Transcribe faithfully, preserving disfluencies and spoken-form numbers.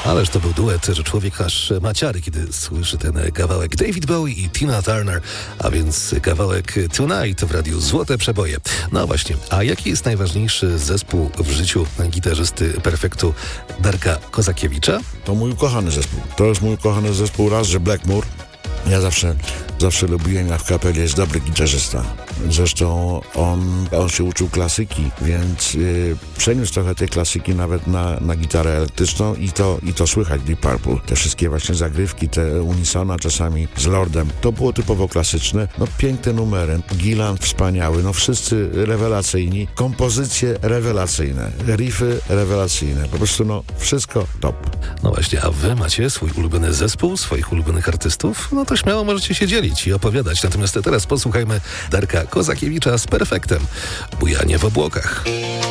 Ależ to był duet, że człowiek aż maciary, kiedy słyszy ten kawałek. David Bowie i Tina Turner, a więc kawałek Tonight w radiu Złote Przeboje. No właśnie, a jaki jest najważniejszy zespół w życiu gitarzysty Perfektu Darka Kozakiewicza? To mój ukochany zespół. To jest mój ukochany zespół. Raz, że Blackmore. Ja zawsze, zawsze lubiłem, jak w kapeli jest dobry gitarzysta. Zresztą on, on się uczył klasyki, więc yy, przeniósł trochę tej klasyki nawet na, na gitarę elektryczną i to, i to słychać Deep Purple. Te wszystkie właśnie zagrywki, te unisona czasami z Lordem, to było typowo klasyczne. No piękne numery, Gillan wspaniały, no wszyscy rewelacyjni, kompozycje rewelacyjne, riffy rewelacyjne, po prostu no wszystko top. No właśnie, a wy macie swój ulubiony zespół, swoich ulubionych artystów? No to śmiało możecie się dzielić i opowiadać. Natomiast teraz posłuchajmy Darka Kozakiewicza z Perfektem. Bujanie w obłokach.